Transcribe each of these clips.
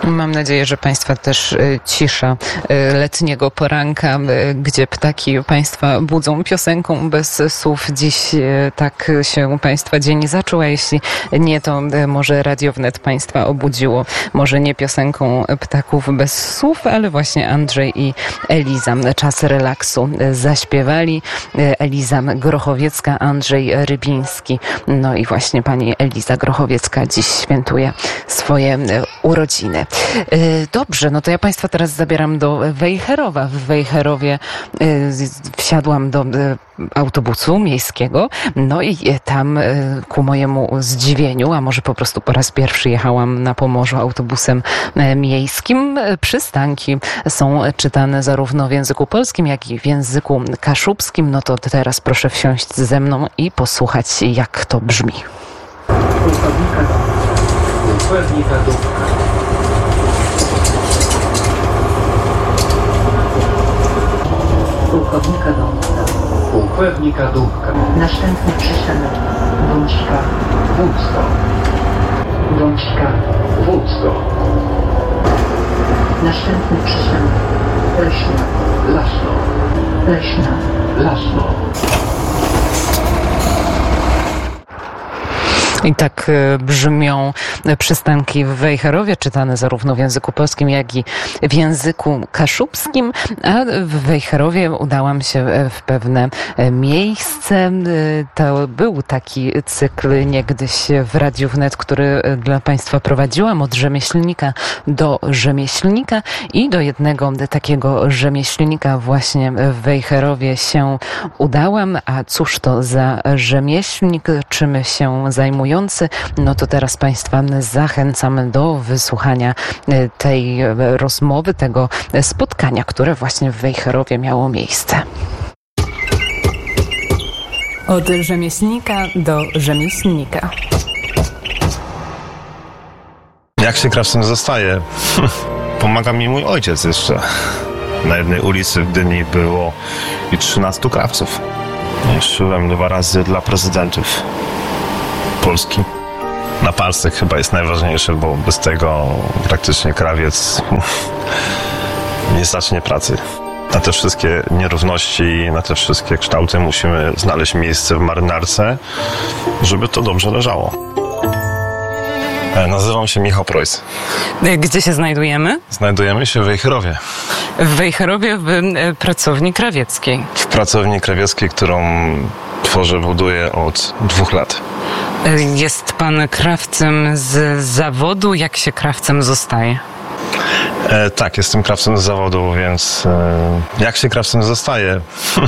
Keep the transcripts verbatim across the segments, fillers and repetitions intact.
Mam nadzieję, że Państwa też cisza letniego poranka, gdzie ptaki Państwa budzą piosenką bez słów. Dziś tak się Państwa dzień zaczął, a jeśli nie, to może Radio Wnet Państwa obudziło. Może nie piosenką ptaków bez słów, ale właśnie Andrzej i Eliza Czas relaksu zaśpiewali. Eliza Grochowiecka, Andrzej Rybiński. No i właśnie pani Eliza Grochowiecka dziś świętuje swoje urodziny. Dobrze, no to ja Państwa teraz zabieram do Wejherowa. W Wejherowie wsiadłam do autobusu miejskiego, no i tam ku mojemu zdziwieniu, a może po prostu po raz pierwszy jechałam na Pomorzu autobusem miejskim. Przystanki są czytane zarówno w języku polskim, jak i w języku kaszubskim. No to teraz proszę wsiąść ze mną i posłuchać, jak to brzmi. Pułkownika Pułkownika Dubka. Pułkownika Dubka. Pułkownika Dubka. Następny przystanek Wączka Wódzko. Wączka. Wódzko. Następny przystanek Leśna. Lasno. Leśna. Lasno. I tak brzmią przystanki w Wejherowie, czytane zarówno w języku polskim, jak i w języku kaszubskim. A w Wejherowie udałam się w pewne miejsce. To był taki cykl niegdyś w Radiu Wnet, który dla Państwa prowadziłam, od rzemieślnika do rzemieślnika, i do jednego takiego rzemieślnika właśnie w Wejherowie się udałam. A cóż to za rzemieślnik, czym się zajmuje? No to teraz Państwa zachęcam do wysłuchania tej rozmowy, tego spotkania, które właśnie w Wejherowie miało miejsce. Od rzemieślnika do rzemieślnika. Jak się krawcem zostaje? Pomaga mi mój ojciec jeszcze. Na jednej ulicy w Gdyni było i trzynastu krawców. Szyłem dwa razy dla prezydentów Polski. Na palcach chyba jest najważniejsze, bo bez tego praktycznie krawiec nie zacznie pracy. Na te wszystkie nierówności, na te wszystkie kształty musimy znaleźć miejsce w marynarce, żeby to dobrze leżało. Nazywam się Michał Preuss. Gdzie się znajdujemy? Znajdujemy się w Wejherowie. W Wejherowie, w pracowni krawieckiej. W pracowni krawieckiej, którą tworzę, buduję od dwóch lat. Jest pan krawcem z zawodu. Jak się krawcem zostaje? E, tak, jestem krawcem z zawodu, więc e, jak się krawcem zostaje?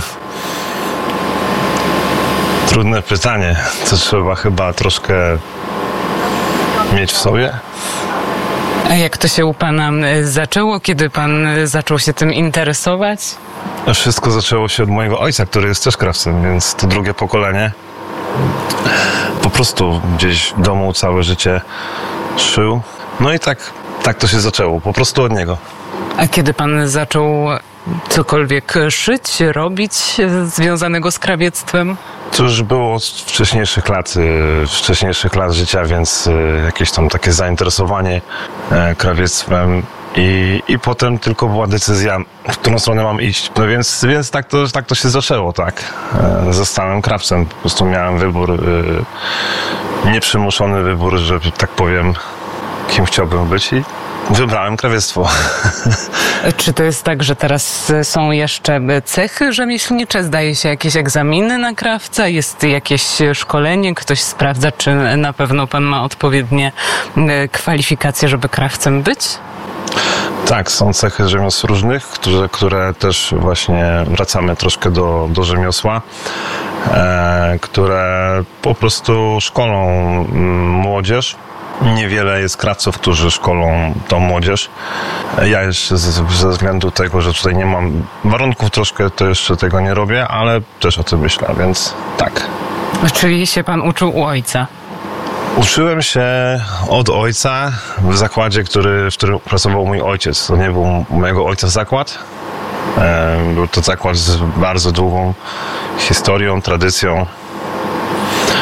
Trudne pytanie. To trzeba chyba troszkę mieć w sobie. A jak to się u pana zaczęło? Kiedy pan zaczął się tym interesować? Wszystko zaczęło się od mojego ojca, który jest też krawcem, więc to drugie pokolenie. Po prostu gdzieś w domu całe życie szył. No i tak, tak to się zaczęło, po prostu od niego. A kiedy pan zaczął cokolwiek szyć, robić związanego z krawiectwem? To już było od wcześniejszych lat, wcześniejszych lat życia, więc jakieś tam takie zainteresowanie krawiectwem. I, I potem tylko była decyzja, w którą stronę mam iść. No więc, więc tak, to, tak to się zaczęło, tak. Zostałem krawcem. Po prostu miałem wybór, yy, nieprzymuszony wybór, że tak powiem, kim chciałbym być, i wybrałem krawiectwo. Czy to jest tak, że teraz są jeszcze cechy rzemieślnicze? Zdaje się jakieś egzaminy na krawca? Jest jakieś szkolenie? Ktoś sprawdza, czy na pewno pan ma odpowiednie kwalifikacje, żeby krawcem być? Tak, są cechy rzemiosł różnych, które, które też właśnie wracamy troszkę do, do rzemiosła, e, które po prostu szkolą młodzież. Niewiele jest krawców, którzy szkolą tą młodzież. Ja jeszcze ze, ze względu tego, że tutaj nie mam warunków troszkę, to jeszcze tego nie robię, ale też o tym myślę, więc tak. Czyli się pan uczył u ojca? Uczyłem się od ojca w zakładzie, który, w którym pracował mój ojciec. To nie był mojego ojca zakład. Był to zakład z bardzo długą historią, tradycją.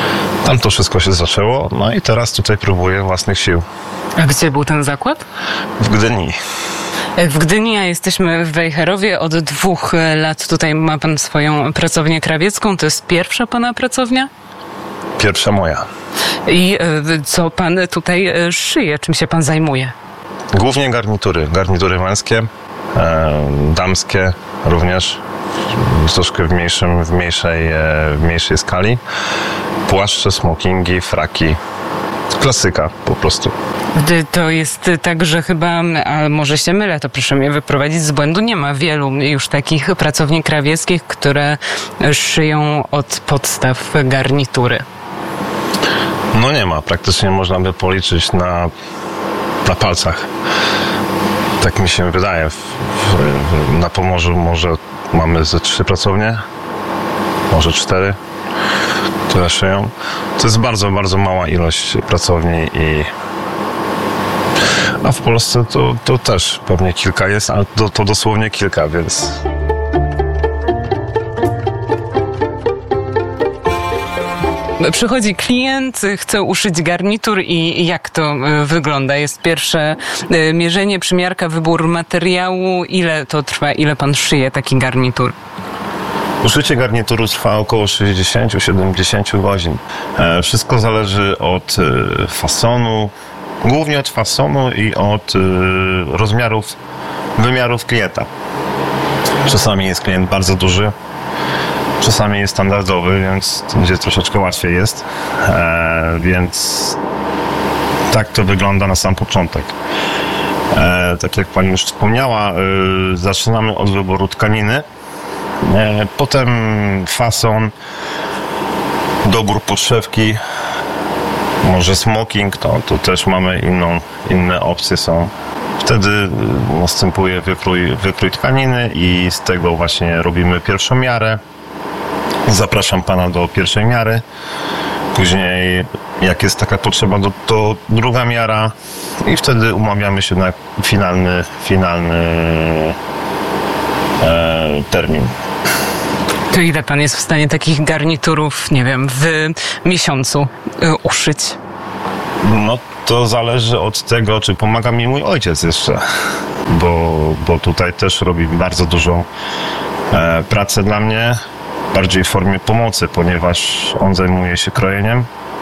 Tam to wszystko się zaczęło, no i teraz tutaj próbuję własnych sił. A gdzie był ten zakład? W Gdyni. W Gdyni, a jesteśmy w Wejherowie. Od dwóch lat tutaj ma pan swoją pracownię krawiecką. To jest pierwsza pana pracownia? Pierwsza moja. I co pan tutaj szyje? Czym się pan zajmuje? Głównie garnitury. Garnitury męskie, e, damskie również. Troszkę w, mniejszym, w, mniejszej, e, w mniejszej skali. Płaszcze, smokingi, fraki. Klasyka po prostu. To jest tak, że chyba, a może się mylę, to proszę mnie wyprowadzić z błędu, nie ma wielu już takich pracowni krawieckich, które szyją od podstaw garnitury. No nie ma. Praktycznie można by policzyć na, na palcach. Tak mi się wydaje. W, w, na Pomorzu może mamy ze trzy pracownie, może cztery, które szyją. To jest bardzo, bardzo mała ilość pracowni i a w Polsce to, to też pewnie kilka jest, ale to, to dosłownie kilka, więc... Przychodzi klient, chce uszyć garnitur i jak to wygląda? Jest pierwsze mierzenie, przymiarka, wybór materiału. Ile to trwa? Ile pan szyje taki garnitur? Uszycie garnituru trwa około sześćdziesiąt do siedemdziesięciu godzin. Wszystko zależy od fasonu, głównie od fasonu i od rozmiarów, wymiarów klienta. Czasami jest klient bardzo duży, czasami jest standardowy, więc gdzie troszeczkę łatwiej jest. Więc tak to wygląda na sam początek. Tak jak pani już wspomniała, zaczynamy od wyboru tkaniny. Potem fason, dobór podszewki, może smoking, to, to też mamy inną, inne opcje są. Wtedy następuje wykrój, wykrój tkaniny i z tego właśnie robimy pierwszą miarę. Zapraszam pana do pierwszej miary. Później jak jest taka potrzeba, to, to druga miara i wtedy umawiamy się na finalny, finalny e, termin. To ile pan jest w stanie takich garniturów, nie wiem, w miesiącu y, uszyć? No to zależy od tego, czy pomaga mi mój ojciec jeszcze, bo, bo tutaj też robi bardzo dużą e, pracę dla mnie, bardziej w formie pomocy, ponieważ on zajmuje się krojeniem.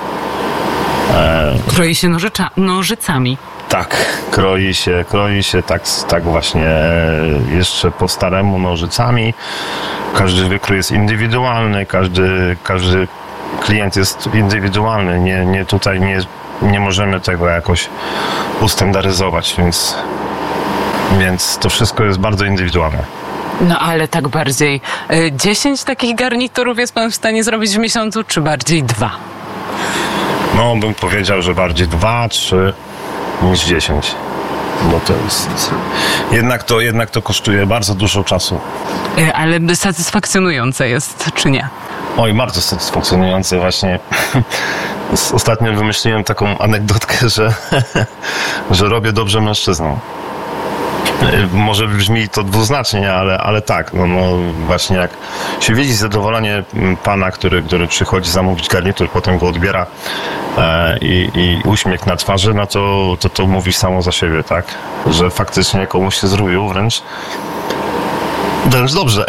E, Kroi się nożycza, nożycami. Tak, kroi się, kroi się tak, tak właśnie jeszcze po staremu nożycami. Każdy wykrój jest indywidualny, każdy, każdy klient jest indywidualny. Nie, nie tutaj nie, nie możemy tego jakoś ustandaryzować, więc, więc to wszystko jest bardzo indywidualne. No ale tak bardziej. Dziesięć takich garniturów jest pan w stanie zrobić w miesiącu, czy bardziej dwa? No bym powiedział, że bardziej dwa, trzy niż dziesięć. Bo to jest... Jednak to, jednak to kosztuje bardzo dużo czasu. Ale satysfakcjonujące jest, czy nie? Oj, bardzo satysfakcjonujące właśnie. Ostatnio wymyśliłem taką anegdotkę, że, że robię dobrze mężczyznom. Może brzmi to dwuznacznie, ale, ale tak, no, no właśnie jak się widzi zadowolenie pana, który, który przychodzi zamówić garnitur, potem go odbiera e, i, i uśmiech na twarzy, no to, to to mówi samo za siebie, tak? Że faktycznie komuś się zrobił wręcz wręcz dobrze.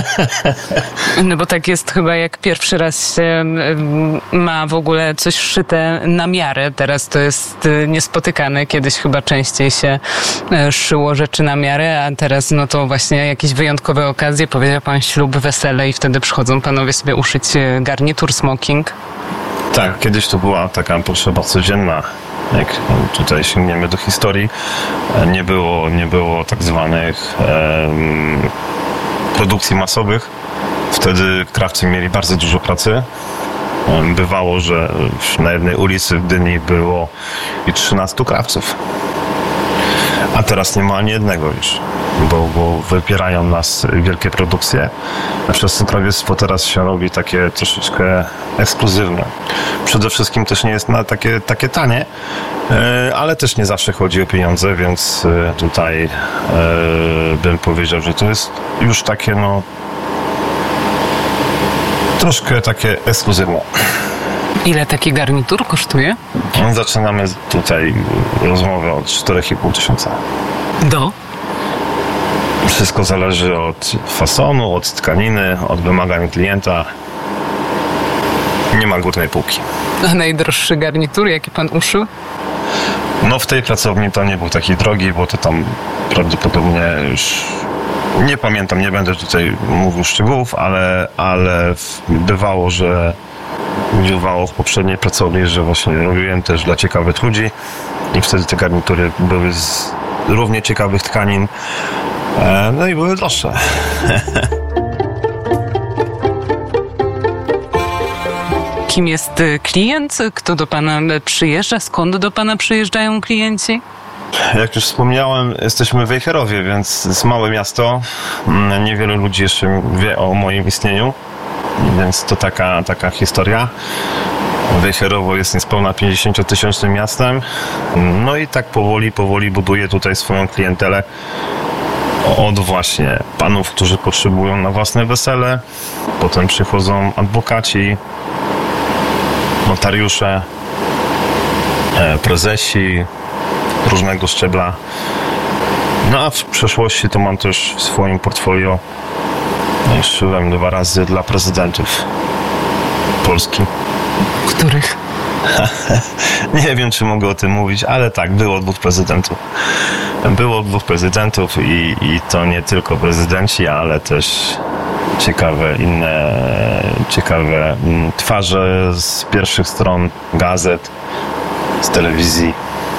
No bo tak jest chyba jak pierwszy raz się ma w ogóle coś szyte na miarę. Teraz to jest niespotykane. Kiedyś chyba częściej się szyło rzeczy na miarę, a teraz no to właśnie jakieś wyjątkowe okazje. Powiedział pan ślub, wesele i wtedy przychodzą panowie sobie uszyć garnitur, smoking. Tak, kiedyś to była taka potrzeba codzienna. Jak tutaj sięgniemy do historii, nie było, nie było tak zwanych em, produkcji masowych. Wtedy krawcy mieli bardzo dużo pracy. Bywało, że na jednej ulicy w Gdyni było i trzynastu krawców. A teraz nie ma ani jednego już, bo, bo wypierają nas wielkie produkcje. Przez to krawiectwo teraz się robi takie troszeczkę ekskluzywne. Przede wszystkim też nie jest na takie, takie tanie, ale też nie zawsze chodzi o pieniądze, więc tutaj bym powiedział, że to jest już takie no troszkę takie ekskluzywne. Ile taki garnitur kosztuje? Zaczynamy tutaj rozmowę od cztery i pół tysiąca. Do? Wszystko zależy od fasonu, od tkaniny, od wymagań klienta. Nie ma górnej półki. A najdroższy garnitur, jaki pan uszył? No w tej pracowni to nie był taki drogi, bo to tam prawdopodobnie już nie pamiętam, nie będę tutaj mówił szczegółów, ale, ale bywało, że bywało w poprzedniej pracowni, że właśnie robiłem też dla ciekawych ludzi i wtedy te garnitury były z równie ciekawych tkanin, no i były droższe. Kim jest klient? Kto do pana przyjeżdża? Skąd do pana przyjeżdżają klienci? Jak już wspomniałem, jesteśmy w Wejherowie, więc jest małe miasto. Niewiele ludzi jeszcze wie o moim istnieniu, więc to taka, taka historia. Wejherowo jest niespełna pięćdziesięciotysięcznym miastem. No i tak powoli, powoli buduje tutaj swoją klientelę od właśnie panów, którzy potrzebują na własne wesele. Potem przychodzą adwokaci, notariusze, prezesi różnego szczebla. No a w przeszłości to mam też w swoim portfolio, szyłem dwa razy dla prezydentów Polski. Których? Nie wiem, czy mogę o tym mówić, ale tak, było dwóch prezydentów. Było dwóch prezydentów i, i to nie tylko prezydenci, ale też ciekawe inne, ciekawe twarze z pierwszych stron gazet, z telewizji.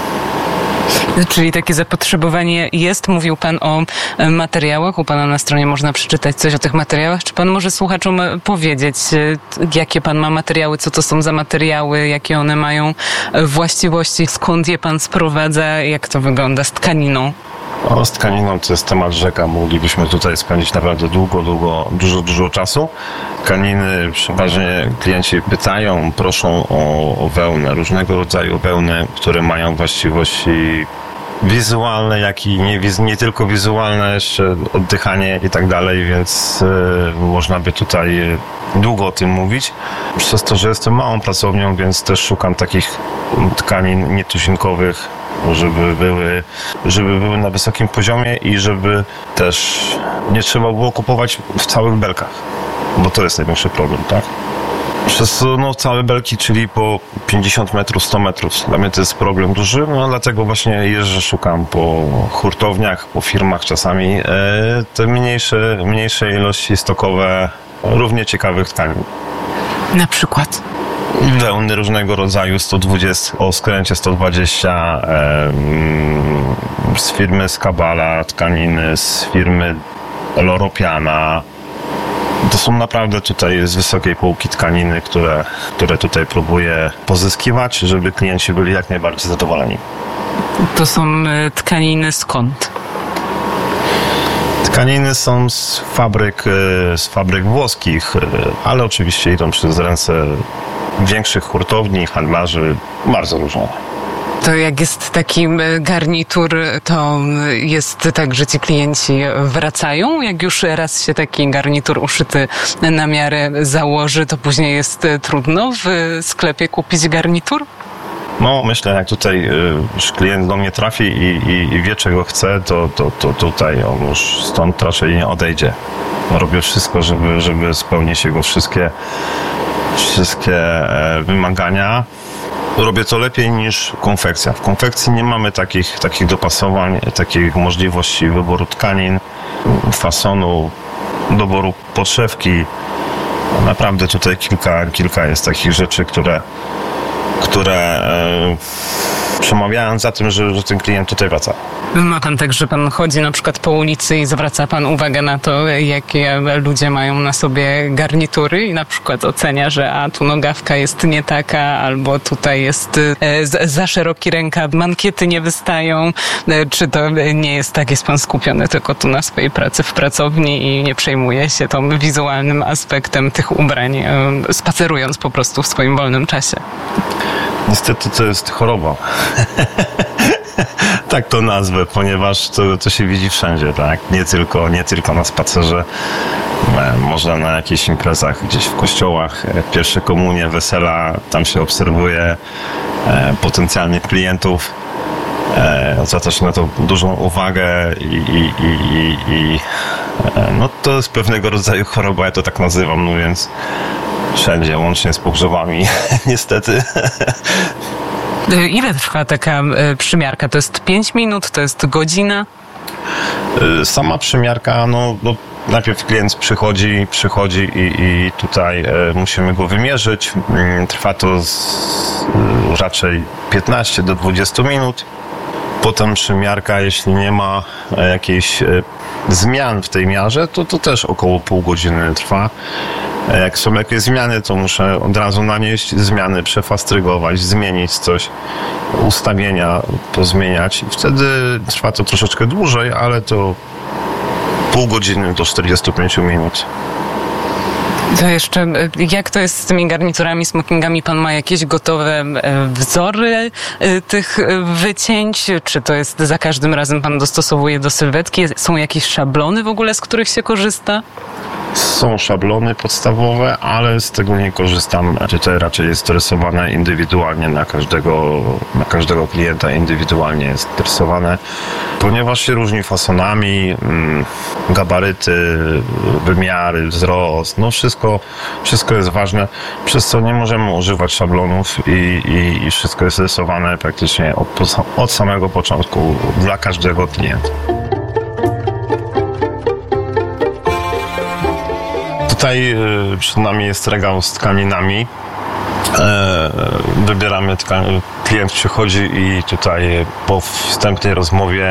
Czyli takie zapotrzebowanie jest. Mówił pan o materiałach. U pana na stronie można przeczytać coś o tych materiałach. Czy pan może słuchaczom powiedzieć, jakie pan ma materiały, co to są za materiały, jakie one mają właściwości, skąd je pan sprowadza, jak to wygląda z tkaniną? O, z tkaniną to jest temat rzeka. Moglibyśmy tutaj spędzić naprawdę długo, długo, dużo, dużo czasu. Tkaniny przeważnie klienci pytają, proszą o, o wełnę, różnego rodzaju wełny, które mają właściwości wizualne, jak i nie, nie tylko wizualne, jeszcze oddychanie i tak dalej, więc y, można by tutaj długo o tym mówić. Przez to, że jestem małą pracownią, więc też szukam takich tkanin nietuzinkowych, żeby były, żeby były na wysokim poziomie i żeby też nie trzeba było kupować w całych belkach, bo to jest największy problem, tak? Przez no, całe belki, czyli po pięćdziesiąt metrów, sto metrów. Dla mnie to jest problem duży, no dlatego właśnie jeżdżę, szukam po hurtowniach, po firmach czasami e, te mniejsze, mniejsze ilości stokowe, równie ciekawych tkanin. Na przykład? Wełny różnego rodzaju, sto dwadzieścia, o skręcie sto dwadzieścia, e, z firmy Skabala, tkaniny, z firmy Loropiana. To są naprawdę tutaj z wysokiej półki tkaniny, które, które tutaj próbuję pozyskiwać, żeby klienci byli jak najbardziej zadowoleni. To są tkaniny skąd? Tkaniny są z fabryk, z fabryk włoskich, ale oczywiście idą przez ręce większych hurtowni, handlarzy, bardzo różne. To jak jest taki garnitur, to jest tak, że ci klienci wracają? Jak już raz się taki garnitur uszyty na miarę założy, to później jest trudno w sklepie kupić garnitur? No, myślę, jak tutaj już klient do mnie trafi i, i, i wie, czego chce, to, to, to tutaj on już stąd raczej nie odejdzie. Robię wszystko, żeby, żeby spełnić jego wszystkie, wszystkie wymagania. Robię to lepiej niż konfekcja. W konfekcji nie mamy takich, takich dopasowań, takich możliwości wyboru tkanin, fasonu, doboru podszewki. Naprawdę tutaj kilka, kilka jest takich rzeczy, które, które e, przemawiają za tym, że, że ten klient tutaj wraca. Ma pan tak, że pan chodzi na przykład po ulicy i zwraca pan uwagę na to, jakie ludzie mają na sobie garnitury i na przykład ocenia, że a tu nogawka jest nie taka, albo tutaj jest e, za szeroki rękaw, mankiety nie wystają. E, czy to nie jest tak, jest pan skupiony tylko tu na swojej pracy w pracowni i nie przejmuje się tą wizualnym aspektem tych ubrań, e, spacerując po prostu w swoim wolnym czasie? Niestety to jest choroba. tak to nazwę, ponieważ to, to się widzi wszędzie, tak? Nie tylko, nie tylko na spacerze. E, Można na jakichś imprezach, gdzieś w kościołach, e, pierwsze komunie, wesela, tam się obserwuje e, potencjalnych klientów. E, Zwracasz na to dużą uwagę i, i, i, i, i e, no to jest pewnego rodzaju choroba, ja to tak nazywam, no więc wszędzie, łącznie z pogrzebami, niestety. Ile trwa taka przymiarka? To jest pięć minut, to jest godzina? Sama przymiarka, no, no najpierw klient przychodzi, przychodzi i, i tutaj e, musimy go wymierzyć. Trwa to z, e, raczej piętnaście do dwudziestu minut. Potem przymiarka, jeśli nie ma jakichś e, zmian w tej miarze, to to też około pół godziny trwa. Jak są jakieś zmiany, to muszę od razu nanieść zmiany, przefastrygować, zmienić coś, ustawienia pozmieniać. I wtedy trwa to troszeczkę dłużej, ale to pół godziny do czterdziestu pięciu minut. To jeszcze, jak to jest z tymi garniturami, smokingami? Pan ma jakieś gotowe wzory tych wycięć? Czy to jest za każdym razem pan dostosowuje do sylwetki? Są jakieś szablony w ogóle, z których się korzysta? Są szablony podstawowe, ale z tego nie korzystam. Tutaj raczej jest to rysowane indywidualnie na każdego, na każdego klienta, indywidualnie jest rysowane, ponieważ się różni fasonami, gabaryty, wymiary, wzrost, no wszystko, wszystko jest ważne, przez co nie możemy używać szablonów i, i, i wszystko jest rysowane praktycznie od, od samego początku dla każdego klienta. Tutaj przed nami jest regał z tkaninami. Wybieramy tkaninę. Klient przychodzi i tutaj po wstępnej rozmowie,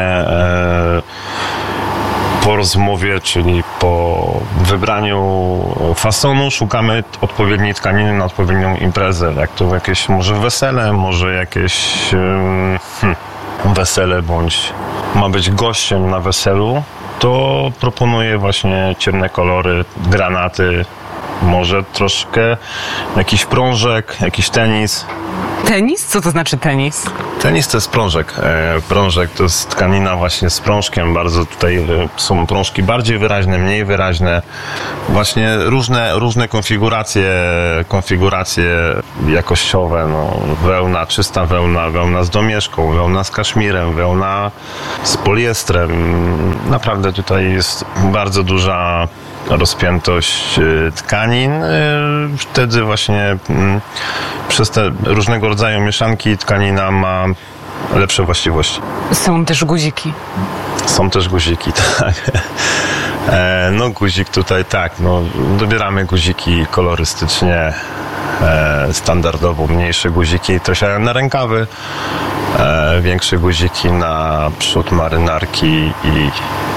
po rozmowie, czyli po wybraniu fasonu, szukamy odpowiedniej tkaniny na odpowiednią imprezę. Jak to jakieś może wesele, może jakieś hmm, wesele, bądź ma być gościem na weselu, to proponuję właśnie ciemne kolory, granaty, może troszkę jakiś prążek, jakiś tenis. Tenis? Co to znaczy tenis? Tenis to jest prążek. Prążek to jest tkanina właśnie z prążkiem. Bardzo tutaj są prążki bardziej wyraźne, mniej wyraźne. Właśnie różne, różne konfiguracje, konfiguracje jakościowe. No, wełna, czysta wełna, wełna z domieszką, wełna z kaszmirem, wełna z poliestrem. Naprawdę tutaj jest bardzo duża rozpiętość tkanin. Wtedy właśnie przez te różnego rodzaju mieszanki tkanina ma lepsze właściwości. Są też guziki. Są też guziki, tak. No guzik tutaj tak, no dobieramy guziki kolorystycznie, standardowo mniejsze guziki trafiają na rękawy, większe guziki na przód marynarki i,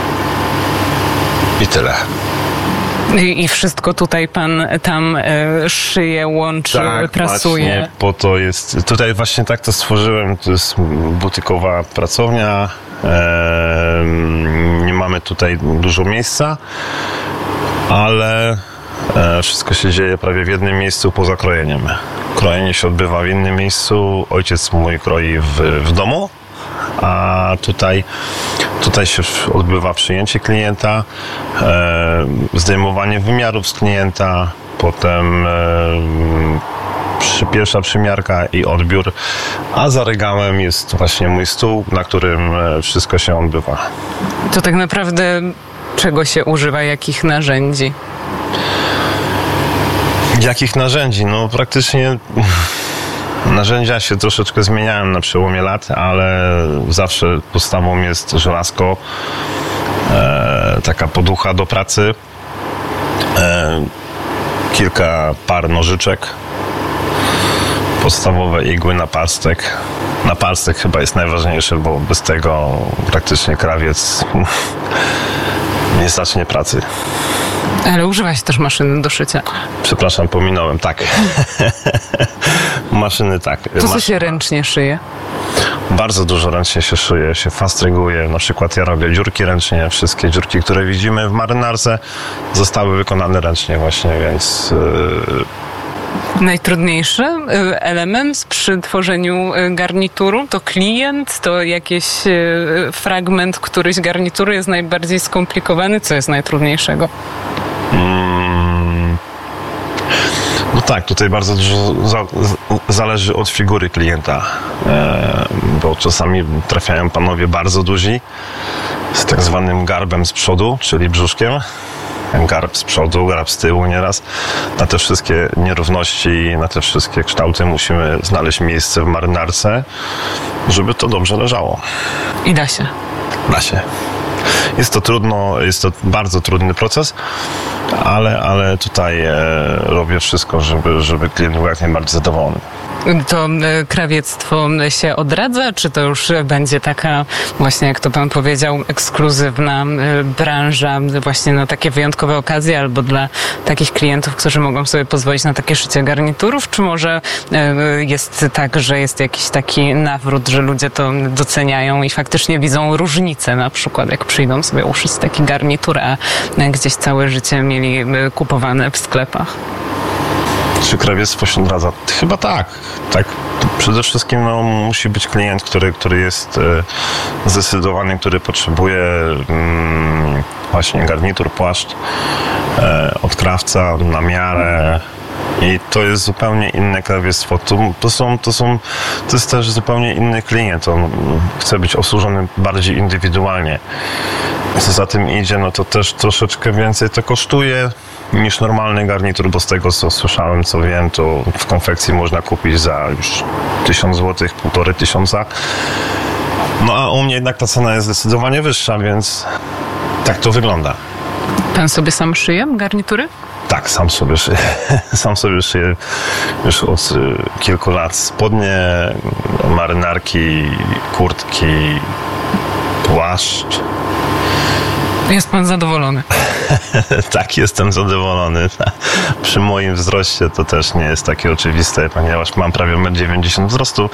i tyle. I wszystko tutaj pan tam e, szyje, łączy, tak, prasuje. Właśnie, po to jest. Tutaj właśnie tak to stworzyłem. To jest butykowa pracownia. E, nie mamy tutaj dużo miejsca, ale e, wszystko się dzieje prawie w jednym miejscu poza krojeniem. Krojenie się odbywa w innym miejscu. Ojciec mój kroi w, w domu. A tutaj, tutaj się odbywa przyjęcie klienta, e, zdejmowanie wymiarów z klienta, potem e, przy, pierwsza przymiarka i odbiór, a za regałem jest właśnie mój stół, na którym wszystko się odbywa. To tak naprawdę czego się używa, jakich narzędzi? Jakich narzędzi? No praktycznie... Narzędzia się troszeczkę zmieniają na przełomie lat, ale zawsze podstawą jest żelazko, e, taka poducha do pracy, e, kilka par nożyczek, podstawowe igły, naparstek. Naparstek chyba jest najważniejszy, bo bez tego praktycznie krawiec nie zacznie pracy. Ale używa się też maszyny do szycia. Przepraszam, pominąłem, tak. Maszyny, tak. To co Masz... się ręcznie szyje? Bardzo dużo ręcznie się szyje, się fastryguje. Na przykład ja robię dziurki ręcznie. Wszystkie dziurki, które widzimy w marynarce, zostały wykonane ręcznie właśnie, więc... Yy... Najtrudniejszy element przy tworzeniu garnituru to klient, to jakiś fragment któryś garnituru jest najbardziej skomplikowany. Co jest najtrudniejszego? Mm. No tak, tutaj bardzo dużo za, zależy od figury klienta, e, bo czasami trafiają panowie bardzo duzi z tak zwanym garbem z przodu, czyli brzuszkiem. Garb z przodu, garb z tyłu nieraz. Na te wszystkie nierówności, na te wszystkie kształty musimy znaleźć miejsce w marynarce, żeby to dobrze leżało. I da się. Da się. Jest to trudno, jest to bardzo trudny proces, ale, ale tutaj e, robię wszystko, żeby, żeby klient był jak najbardziej zadowolony. To krawiectwo się odradza, czy to już będzie taka właśnie, jak to pan powiedział, ekskluzywna branża właśnie na takie wyjątkowe okazje albo dla takich klientów, którzy mogą sobie pozwolić na takie szycie garniturów, czy może jest tak, że jest jakiś taki nawrót, że ludzie to doceniają i faktycznie widzą różnicę, na przykład jak przyjdą sobie uszyć taki garnitur, a gdzieś całe życie mieli kupowane w sklepach? Czy krawiectwo się odradza? Chyba tak. tak. Przede wszystkim no, musi być klient, który, który jest e, zdecydowany, który potrzebuje mm, właśnie garnitur, płaszcz e, od krawca na miarę. I to jest zupełnie inne krawiectwo. To, to, są, to, są, to jest też zupełnie inny klient. On chce być obsłużony bardziej indywidualnie. Co za tym idzie, no to też troszeczkę więcej to kosztuje niż normalny garnitur, bo z tego co słyszałem, co wiem, to w konfekcji można kupić za już tysiąc złotych, półtorej tysiąca. No a u mnie jednak ta cena jest zdecydowanie wyższa, więc tak to wygląda. Pan sobie sam szyje garnitury? Tak, sam sobie szyję. Sam sobie szyję już od kilku lat spodnie, marynarki, kurtki, płaszcz. Jest pan zadowolony? Tak, jestem zadowolony. Przy moim wzroście to też nie jest takie oczywiste, ponieważ mam prawie metr dziewięćdziesiąt wzrostu,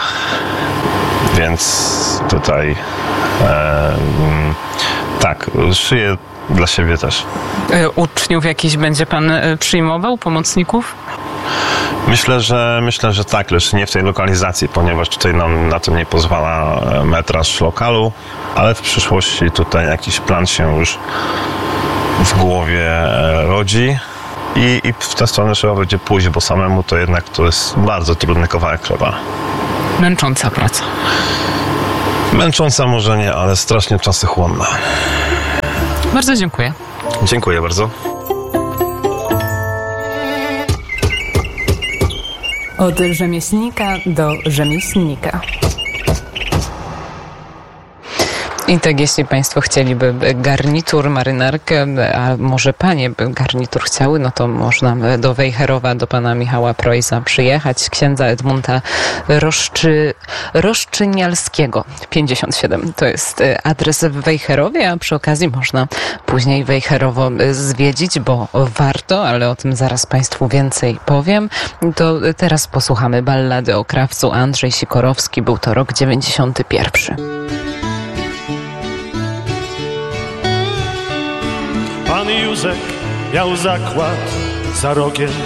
więc tutaj e, tak, szyję dla siebie też. Uczniów jakiś będzie pan przyjmował, pomocników? Myślę, że myślę, że tak, lecz nie w tej lokalizacji, ponieważ tutaj nam na to nie pozwala metraż lokalu, ale w przyszłości tutaj jakiś plan się już w głowie rodzi i, i w tę stronę trzeba będzie pójść, bo samemu to jednak to jest bardzo trudny kawałek chleba. Męcząca praca. Męcząca może nie, ale strasznie czasochłonna. Bardzo dziękuję. Dziękuję bardzo. Od rzemieślnika do rzemieślnika. I tak, jeśli państwo chcieliby garnitur, marynarkę, a może panie by garnitur chciały, no to można do Wejherowa, do pana Michała Preussa przyjechać, księdza Edmunda Roszczy, Roszczynialskiego, pięćdziesiąt siedem. To jest adres w Wejherowie, a przy okazji można później Wejherowo zwiedzić, bo warto, ale o tym zaraz państwu więcej powiem. To teraz posłuchamy ballady o krawcu. Andrzej Sikorowski, był to rok dziewięćdziesiąty pierwszy. Pan Józek miał zakład za rogiem